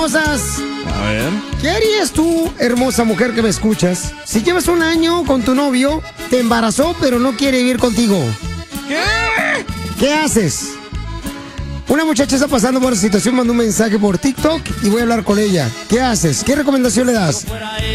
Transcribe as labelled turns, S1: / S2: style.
S1: hermosas.
S2: A ver.
S1: ¿Qué harías tú, hermosa mujer que me escuchas, si llevas un año con tu novio, te embarazó pero no quiere vivir contigo?
S2: ¿Qué?
S1: ¿Qué haces? Una muchacha está pasando por esa situación, mandó un mensaje por TikTok y voy a hablar con ella. ¿Qué haces? ¿Qué recomendación le das?